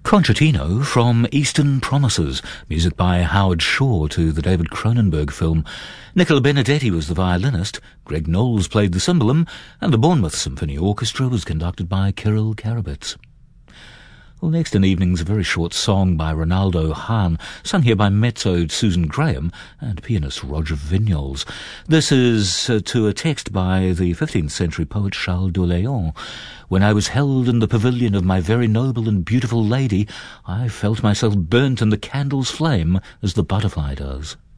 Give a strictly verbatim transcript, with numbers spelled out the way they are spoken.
Concertino from Eastern Promises, music by Howard Shore to the David Cronenberg film. Nicola Benedetti was the violinist, Greg Knowles played the cymbalum, and the Bournemouth Symphony Orchestra was conducted by Kirill Karabets. Well, next in evening's a very short song by Ronaldo Hahn, sung here by mezzo Susan Graham and pianist Roger Vignoles. This is uh, to a text by the fifteenth century poet Charles d'Orléans. When I was held in the pavilion of my very noble and beautiful lady, I felt myself burnt in the candle's flame as the butterfly does.